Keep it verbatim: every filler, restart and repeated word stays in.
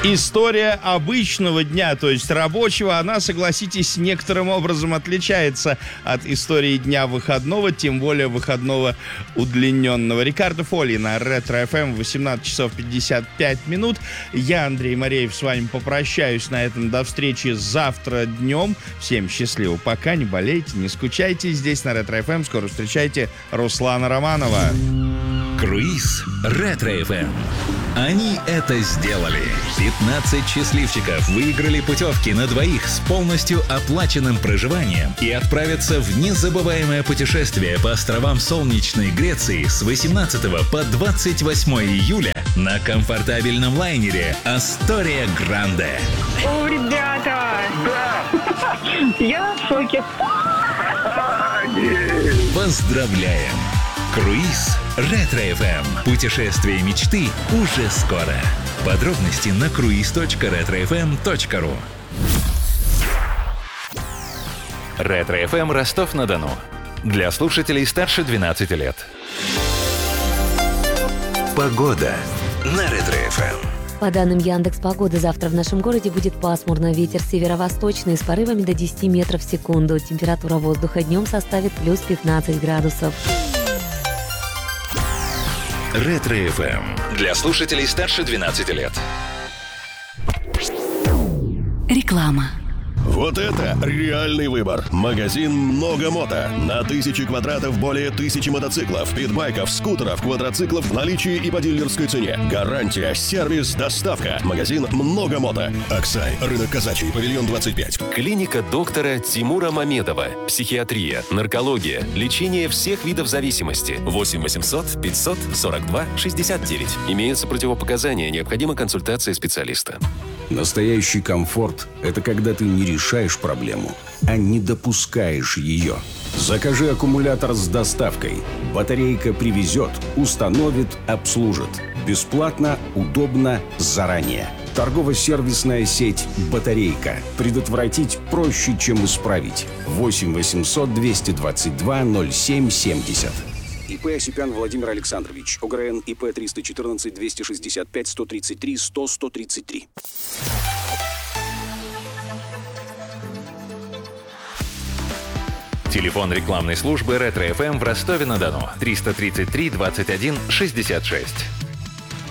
История обычного дня, то есть рабочего, она, согласитесь, некоторым образом отличается от истории дня выходного, тем более выходного удлиненного. Рикардо Фолли на Ретро эф эм, восемнадцать часов пятьдесят пять минут. Я, Андрей Мореев, с вами попрощаюсь на этом. До встречи завтра днем. Всем счастливо. Пока, не болейте, не скучайте. Здесь на Ретро эф эм скоро встречайте Руслана Романова. Круиз Ретро эф эм. Они это сделали. пятнадцать счастливчиков выиграли путевки на двоих с полностью оплаченным проживанием и отправятся в незабываемое путешествие по островам солнечной Греции с восемнадцатого по двадцать восьмое июля на комфортабельном лайнере «Астория Гранде». О, ребята! Да! Я в шоке. Поздравляем! Круиз Ретро эф эм. Путешествие мечты уже скоро. Подробности на круиз точка ретро эф эм точка ру. Ретро эф эм Ростов-на-Дону. Для слушателей старше двенадцати лет. Погода на Ретро эф эм. По данным Яндекс.Погоды, завтра в нашем городе будет пасмурно. Ветер северо-восточный с порывами до десяти метров в секунду. Температура воздуха днем составит плюс пятнадцать градусов. Ретро эф эм. Для слушателей старше двенадцати лет. Реклама. Вот это реальный выбор. Магазин «Много мото». На тысячи квадратов более тысячи мотоциклов, питбайков, скутеров, квадроциклов в наличии и по дилерской цене. Гарантия, сервис, доставка. Магазин «Много мото». Аксай, рынок Казачий, павильон двадцать пять. Клиника доктора Тимура Мамедова. Психиатрия, наркология, лечение всех видов зависимости. восемь восемьсот пятьсот сорок два шестьдесят девять. Имеются противопоказания, необходима консультация специалиста. Настоящий комфорт – это когда ты не решаешь проблему, а не допускаешь ее. Закажи аккумулятор с доставкой. Батарейка привезет, установит, обслужит. Бесплатно, удобно, заранее. Торгово-сервисная сеть «Батарейка». Предотвратить проще, чем исправить. восемь восемьсот двести двадцать два ноль семь семьдесят. ИП Осипян Владимир Александрович. ОГРН ИП триста четырнадцать двести шестьдесят пять сто тридцать три сто сто тридцать три. Телефон рекламной службы Ретро эф эм в Ростове-на-Дону триста тридцать три двадцать один шестьдесят шесть.